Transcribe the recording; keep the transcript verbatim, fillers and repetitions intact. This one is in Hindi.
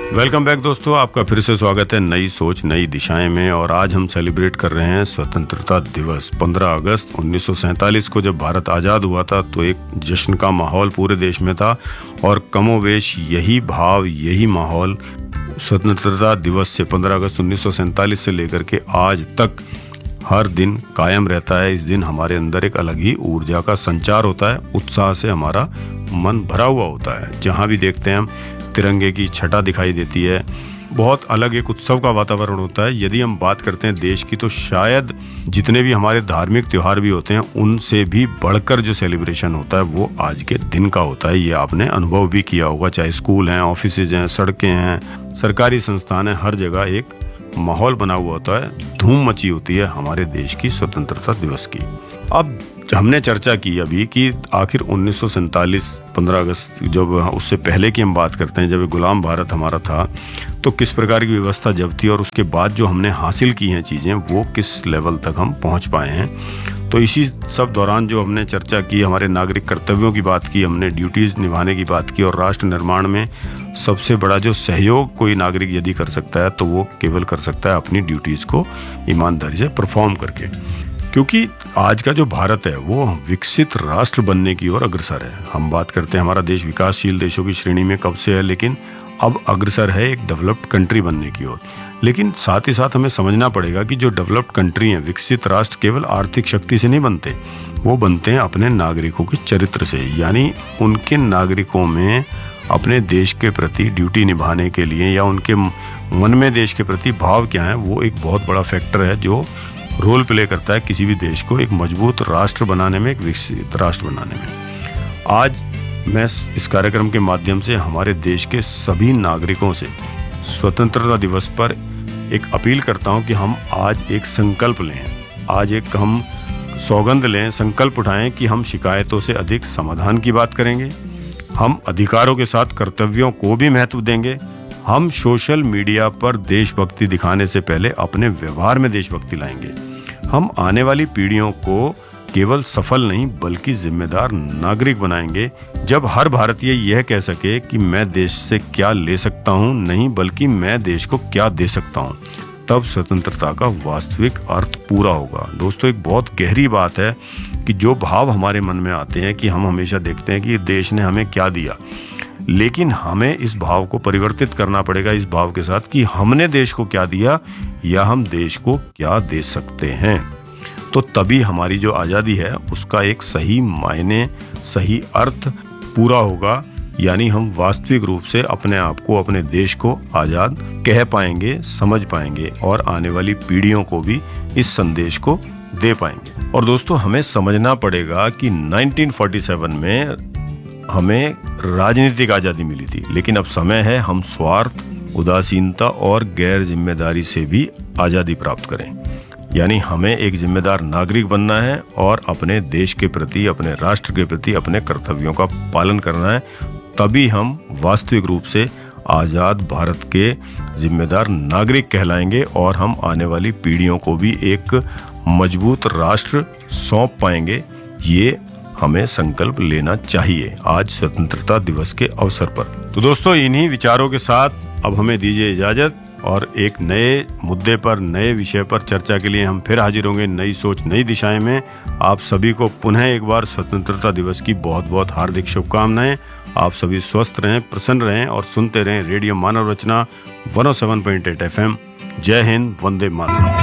वेलकम बैक दोस्तों, आपका फिर से स्वागत है नई सोच नई दिशाएं में। और आज हम सेलिब्रेट कर रहे हैं स्वतंत्रता दिवस। पंद्रह अगस्त उन्नीस सौ सैंतालीस को जब भारत आज़ाद हुआ था तो एक जश्न का माहौल पूरे देश में था और कमोवेश यही भाव यही माहौल स्वतंत्रता दिवस से पंद्रह अगस्त उन्नीस सौ सैंतालीस से लेकर के आज तक हर दिन कायम रहता है। इस दिन हमारे अंदर एक अलग ही ऊर्जा का संचार होता है, उत्साह से हमारा मन भरा हुआ होता है। जहाँ भी देखते हैं हम तिरंगे की छटा दिखाई देती है, बहुत अलग एक उत्सव का वातावरण होता है। यदि हम बात करते हैं देश की तो शायद जितने भी हमारे धार्मिक त्योहार भी होते हैं उनसे भी बढ़कर जो सेलिब्रेशन होता है वो आज के दिन का होता है। ये आपने अनुभव भी किया होगा, चाहे स्कूल हैं, ऑफिसेज हैं, सड़कें हैं, सरकारी संस्थान हैं, हर जगह एक माहौल बना हुआ होता है, धूम मची होती है हमारे देश की स्वतंत्रता दिवस की। अब हमने चर्चा की अभी कि आखिर उन्नीस सौ सैंतालीस पंद्रह अगस्त, जब उससे पहले की हम बात करते हैं, जब गुलाम भारत हमारा था तो किस प्रकार की व्यवस्था जब थी और उसके बाद जो हमने हासिल की हैं चीज़ें वो किस लेवल तक हम पहुंच पाए हैं। तो इसी सब दौरान जो हमने चर्चा की, हमारे नागरिक कर्तव्यों की बात की, हमने ड्यूटीज़ निभाने की बात की और राष्ट्र निर्माण में सबसे बड़ा जो सहयोग कोई नागरिक यदि कर सकता है तो वो केवल कर सकता है अपनी ड्यूटीज़ को ईमानदारी से परफॉर्म करके। क्योंकि आज का जो भारत है वो विकसित राष्ट्र बनने की ओर अग्रसर है। हम बात करते हैं हमारा देश विकासशील देशों की श्रेणी में कब से है, लेकिन अब अग्रसर है एक डेवलप्ड कंट्री बनने की ओर। लेकिन साथ ही साथ हमें समझना पड़ेगा कि जो डेवलप्ड कंट्री हैं, विकसित राष्ट्र केवल आर्थिक शक्ति से नहीं बनते, वो बनते हैं अपने नागरिकों के चरित्र से। यानी उनके नागरिकों में अपने देश के प्रति ड्यूटी निभाने के लिए या उनके मन में देश के प्रति भाव क्या है, वो एक बहुत बड़ा फैक्टर है जो रोल प्ले करता है किसी भी देश को एक मजबूत राष्ट्र बनाने में, एक विकसित राष्ट्र बनाने में। आज मैं इस कार्यक्रम के माध्यम से हमारे देश के सभी नागरिकों से स्वतंत्रता दिवस पर एक अपील करता हूं कि हम आज एक संकल्प लें, आज एक हम सौगंध लें, संकल्प उठाएं कि हम शिकायतों से अधिक समाधान की बात करेंगे, हम अधिकारों के साथ कर्तव्यों को भी महत्व देंगे, हम सोशल मीडिया पर देशभक्ति दिखाने से पहले अपने व्यवहार में देशभक्ति लाएंगे, हम आने वाली पीढ़ियों को केवल सफल नहीं बल्कि जिम्मेदार नागरिक बनाएंगे। जब हर भारतीय यह कह सके कि मैं देश से क्या ले सकता हूं, नहीं बल्कि मैं देश को क्या दे सकता हूं, तब स्वतंत्रता का वास्तविक अर्थ पूरा होगा। दोस्तों, एक बहुत गहरी बात है कि जो भाव हमारे मन में आते हैं कि हम हमेशा देखते हैं कि देश ने हमें क्या दिया, लेकिन हमें इस भाव को परिवर्तित करना पड़ेगा इस भाव के साथ कि हमने देश को क्या दिया या हम देश को क्या दे सकते हैं। तो तभी हमारी जो आज़ादी है उसका एक सही मायने, सही अर्थ पूरा होगा। यानी हम वास्तविक रूप से अपने आप को, अपने देश को आज़ाद कह पाएंगे, समझ पाएंगे और आने वाली पीढ़ियों को भी इस संदेश को दे पाएंगे। और दोस्तों, हमें समझना पड़ेगा कि उन्नीस सौ सैंतालीस में हमें राजनीतिक आज़ादी मिली थी, लेकिन अब समय है हम स्वार्थ, उदासीनता और गैर जिम्मेदारी से भी आज़ादी प्राप्त करें। यानी हमें एक जिम्मेदार नागरिक बनना है और अपने देश के प्रति, अपने राष्ट्र के प्रति अपने कर्तव्यों का पालन करना है। तभी हम वास्तविक रूप से आज़ाद भारत के जिम्मेदार नागरिक कहलाएंगे और हम आने वाली पीढ़ियों को भी एक मजबूत राष्ट्र सौंप पाएंगे। ये हमें संकल्प लेना चाहिए आज स्वतंत्रता दिवस के अवसर पर। तो दोस्तों, इन्हीं विचारों के साथ अब हमें दीजिए इजाजत और एक नए मुद्दे पर, नए विषय पर चर्चा के लिए हम फिर हाजिर होंगे नई सोच नई दिशाएं में। आप सभी को पुनः एक बार स्वतंत्रता दिवस की बहुत बहुत हार्दिक शुभकामनाएं। आप सभी स्वस्थ रहें, प्रसन्न रहें और सुनते रहें रेडियो मानव रचना एक सौ सात पॉइंट आठ एफ एम। जय हिंद, वंदे मातरम।